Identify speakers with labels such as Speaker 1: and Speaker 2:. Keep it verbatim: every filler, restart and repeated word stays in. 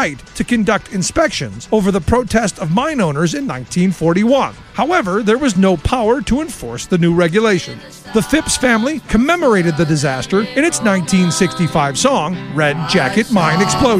Speaker 1: to conduct inspections over the protest of mine owners in nineteen forty-one. However, there was no power to enforce the new regulation. The Phipps family commemorated the disaster in its nineteen sixty-five song, Red Jacket Mine Explosion.